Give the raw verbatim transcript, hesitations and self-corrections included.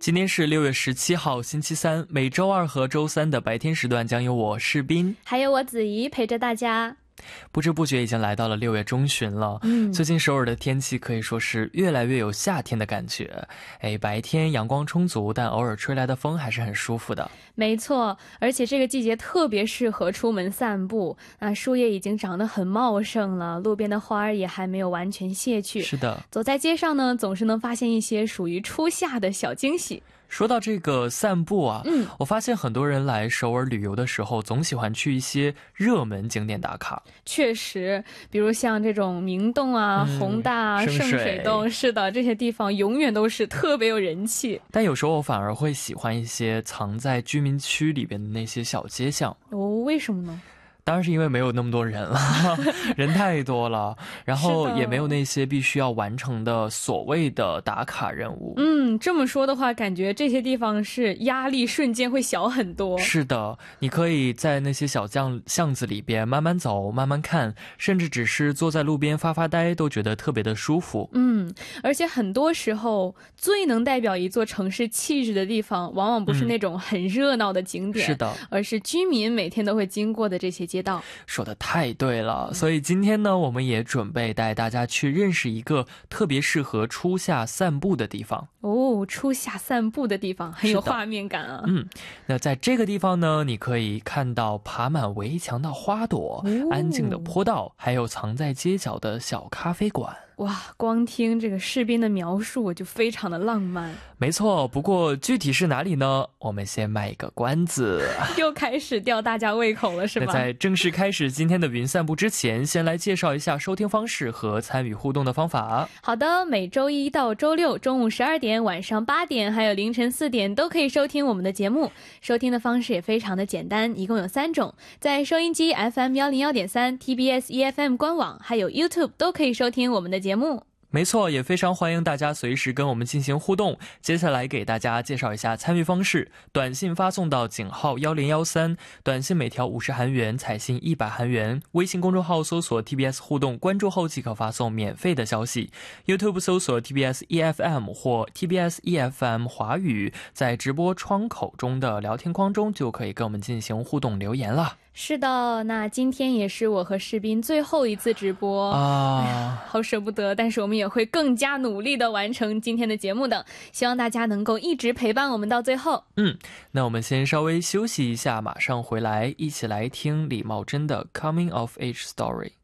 今天是六月十七号星期三，每周二和周三的白天时段将由我士斌还有我子怡陪着大家。 不知不觉已经来到了六月中旬了，嗯，最近首尔的天气可以说是越来越有夏天的感觉。哎，白天阳光充足，但偶尔吹来的风还是很舒服的。 没错，而且这个季节特别适合出门散步。那树叶已经长得很茂盛了，路边的花儿也还没有完全谢去。 是的， 走在街上呢，总是能发现一些属于初夏的小惊喜。 说到这个散步啊， 嗯， 我发现很多人来首尔旅游的时候总喜欢去一些热门景点打卡。 确实，比如像这种明洞啊、 嗯、 弘大啊、圣水洞，是的，这些地方永远都是特别有人气。 但有时候我反而会喜欢一些藏在居民区里边的那些小街巷。 哦，为什么呢？ 当然是因为没有那么多人了人太多了，然后也没有那些必须要完成的所谓的打卡任务。 嗯，这么说的话，感觉这些地方是压力瞬间会小很多。 是的，你可以在那些小巷巷子里边慢慢走慢慢看，甚至只是坐在路边发发呆都觉得特别的舒服。 嗯，而且很多时候最能代表一座城市气质的地方往往不是那种很热闹的景点、嗯、 是的， 而是居民每天都会经过的这些街道。 说得太对了，所以今天呢，我们也准备带大家去认识一个特别适合初夏散步的地方。 哦，初夏散步的地方很有画面感啊。 嗯，那在这个地方呢，你可以看到爬满围墙的花朵、哦、安静的坡道，还有藏在街角的小咖啡馆。 哇，光听这个士兵的描述我就非常的浪漫。 没错，不过具体是哪里呢？我们先卖一个关子。 又开始吊大家胃口了是吧？ 那在正式开始今天的云散步之前，先来介绍一下收听方式和参与互动的方法。 好的，每周一到周六中午十二点、晚上八点还有凌晨四点都可以收听我们的节目。收听的方式也非常的简单，一共有三种，在收音机 F M 一零一点三、T B S E F M 官网还有 YouTube 都可以收听我们的节目。 没错，也非常欢迎大家随时跟我们进行互动。接下来给大家介绍一下参与方式，短信发送到井号一零一三，短信每条五十韩元，彩信一百韩元。微信公众号搜索 T B S 互动，关注后即可发送免费的消息。 YouTube 搜索 T B S E F M 或 T B S E F M 华语，在直播窗口中的聊天框中就可以跟我们进行互动留言了。 是的，那今天也是我和士斌最后一次直播啊、哎，好舍不得，但是我们也会更加努力的完成今天的节目的，希望大家能够一直陪伴我们到最后。 嗯，那我们先稍微休息一下，马上回来一起来听李茂贞的 Coming of Age Story。